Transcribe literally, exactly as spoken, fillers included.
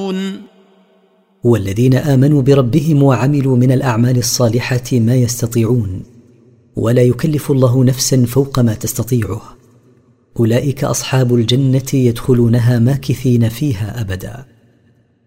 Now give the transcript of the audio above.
يستطيعون والذين آمنوا بربهم وعملوا من الأعمال الصالحة ما يستطيعون، ولا يكلف الله نفسا فوق ما تستطيعه. أولئك أصحاب الجنة يدخلونها ماكثين فيها أبدا.